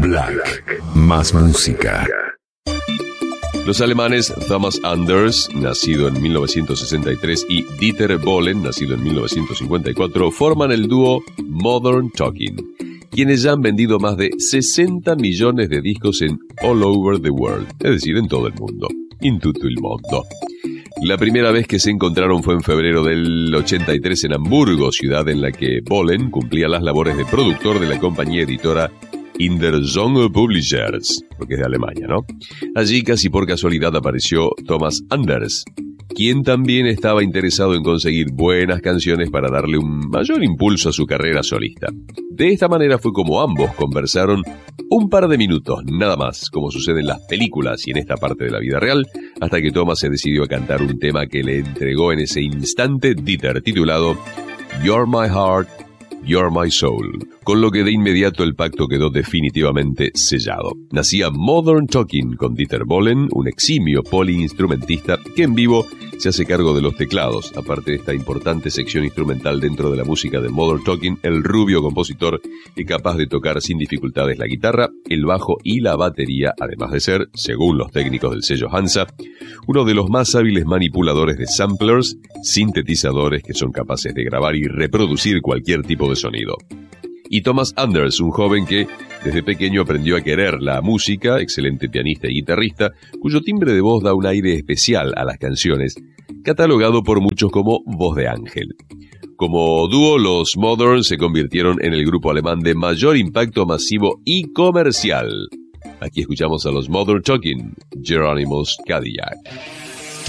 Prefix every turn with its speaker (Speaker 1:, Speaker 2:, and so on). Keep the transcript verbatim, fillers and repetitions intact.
Speaker 1: Black. Más música.
Speaker 2: Los alemanes Thomas Anders, nacido en mil novecientos sesenta y tres, y Dieter Bohlen, nacido en mil novecientos cincuenta y cuatro, forman el dúo Modern Talking, quienes ya han vendido más de sesenta millones de discos en all over the world, es decir, en todo el mundo, in tutto il mondo. La primera vez que se encontraron fue en febrero del ochenta y tres en Hamburgo, ciudad en la que Bohlen cumplía las labores de productor de la compañía editora In der Song Publishers, porque es de Alemania, ¿no? Allí casi por casualidad apareció Thomas Anders, quien también estaba interesado en conseguir buenas canciones para darle un mayor impulso a su carrera solista. De esta manera fue como ambos conversaron un par de minutos, nada más, como sucede en las películas y en esta parte de la vida real, hasta que Thomas se decidió a cantar un tema que le entregó en ese instante Dieter, titulado You're My Heart, You're My Soul, con lo que de inmediato el pacto quedó definitivamente sellado. Nacía Modern Talking con Dieter Bohlen, un eximio poliinstrumentista que en vivo se hace cargo de los teclados. Aparte de esta importante sección instrumental dentro de la música de Modern Talking, el rubio compositor es capaz de tocar sin dificultades la guitarra, el bajo y la batería, además de ser, según los técnicos del sello Hansa, uno de los más hábiles manipuladores de samplers, sintetizadores que son capaces de grabar y reproducir cualquier tipo de sonido. Y Thomas Anders, un joven que desde pequeño aprendió a querer la música, excelente pianista y guitarrista, cuyo timbre de voz da un aire especial a las canciones, catalogado por muchos como voz de ángel. Como dúo, los Modern se convirtieron en el grupo alemán de mayor impacto masivo y comercial. Aquí escuchamos a los Modern Talking, Geronimo's Cadillac.